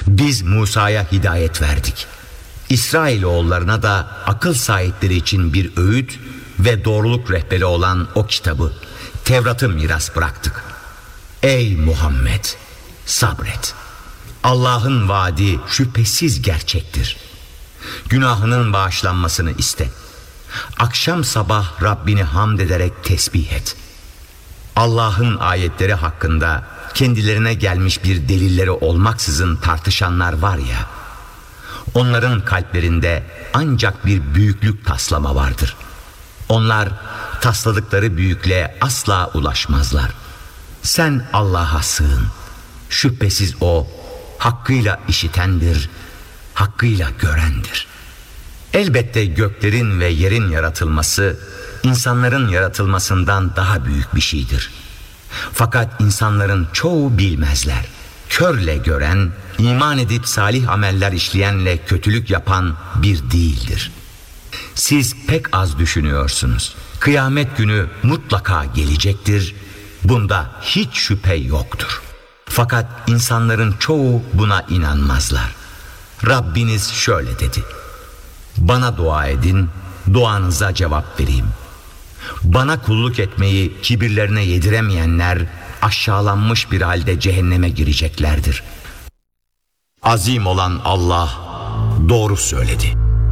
Biz Musa'ya hidayet verdik. İsrailoğullarına da akıl sahipleri için bir öğüt ve doğruluk rehberi olan o kitabı, Tevrat'ı miras bıraktık. Ey Muhammed, sabret. Allah'ın vaadi şüphesiz gerçektir. Günahının bağışlanmasını iste. Akşam sabah Rabbini hamd ederek tesbih et. Allah'ın ayetleri hakkında kendilerine gelmiş bir delilleri olmaksızın tartışanlar var ya, onların kalplerinde ancak bir büyüklük taslama vardır. Onlar tasladıkları büyüklüğe asla ulaşmazlar. Sen Allah'a sığın. Şüphesiz O hakkıyla işitendir, hakkıyla görendir. Elbette göklerin ve yerin yaratılması insanların yaratılmasından daha büyük bir şeydir. Fakat insanların çoğu bilmezler. Körle gören, iman edip salih ameller işleyenle kötülük yapan bir değildir. Siz pek az düşünüyorsunuz. Kıyamet günü mutlaka gelecektir. Bunda hiç şüphe yoktur. Fakat insanların çoğu buna inanmazlar. Rabbiniz şöyle dedi: bana dua edin, duanıza cevap vereyim. Bana kulluk etmeyi kibirlerine yediremeyenler aşağılanmış bir halde cehenneme gireceklerdir. Azim olan Allah doğru söyledi.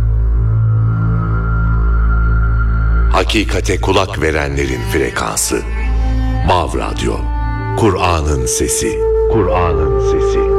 Hakikate kulak verenlerin frekansı. Vav Radyo. Kur'an'ın sesi. Kur'an'ın sesi.